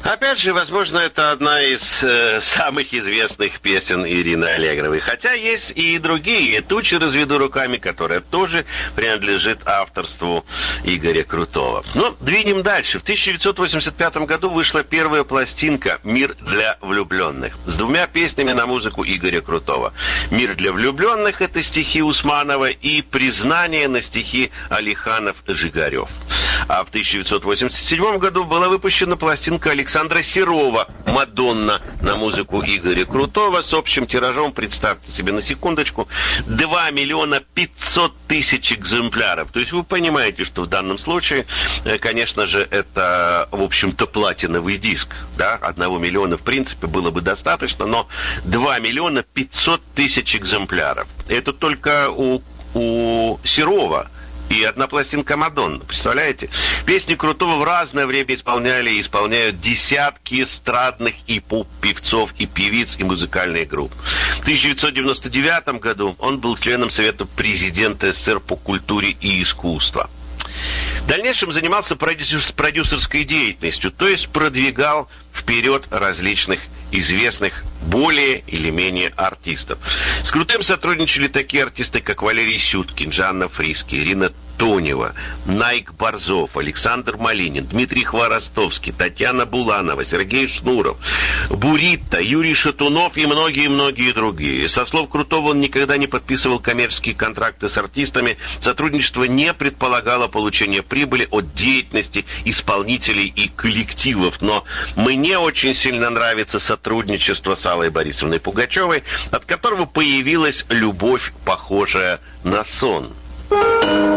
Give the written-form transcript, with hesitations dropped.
Опять же, возможно, это одна из самых известных песен Ирины Аллегровой. Хотя есть и другие. «Тучи разведу руками», которая тоже принадлежит авторству Игоря Крутого. Но двинем дальше. В 1985 году вышла первая пластинка «Мир для влюбленных» с двумя песнями на музыку Игоря Крутого. «Мир для влюбленных» — это стихи Усманова, и «Признание» на стихи Алиханов-Жигарев. А в 1987 году была выпущена пластинка Александра Серова «Мадонна» на музыку Игоря Крутого с общим тиражом, представьте себе на секундочку, 2 500 000 экземпляров. То есть вы понимаете, что в данном случае, конечно же, это, в общем-то, платиновый диск. Да? 1 миллиона, в принципе, было бы достаточно, но 2 500 000 экземпляров. Это только у Серова. И одна пластинка «Мадонна», представляете? Песни Крутого в разное время исполняли и исполняют десятки эстрадных и поп-певцов, и певиц, и музыкальных групп. В 1999 году он был членом Совета президента СССР по культуре и искусству. В дальнейшем занимался продюсерской деятельностью, то есть продвигал вперед различных известных более или менее артистов. С Крутым сотрудничали такие артисты, как Валерий Сюткин, Жанна Фриске, Ирина Тонева, Найк Борзов, Александр Малинин, Дмитрий Хворостовский, Татьяна Буланова, Сергей Шнуров, Буритта, Юрий Шатунов и многие-многие другие. Со слов Крутого, он никогда не подписывал коммерческие контракты с артистами. Сотрудничество не предполагало получение прибыли от деятельности исполнителей и коллективов. Но мне очень сильно нравится сотрудничество с Аллой Борисовной Пугачевой, от которого появилась любовь, похожая на сон.